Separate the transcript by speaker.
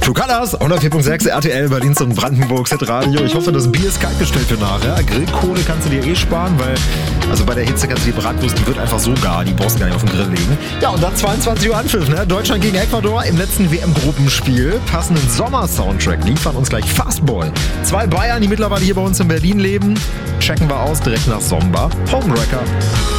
Speaker 1: Schukalas, 104.6 RTL, Berlins und Brandenburgs Hitradio. Ich hoffe, das Bier ist kaltgestellt für nachher. Grillkohle kannst du dir eh sparen, weil also bei der Hitze kannst du die Bratwurst, die wird einfach so gar, die brauchst du gar nicht auf den Grill legen. Ja, und dann 22 Uhr Anpfiff, ne? Deutschland gegen Ecuador im letzten WM-Gruppenspiel. Passenden Sommer-Soundtrack liefern uns gleich Fastball. 2 Bayern, die mittlerweile hier bei uns in Berlin leben. Checken wir aus direkt nach Somba. Homewrecker.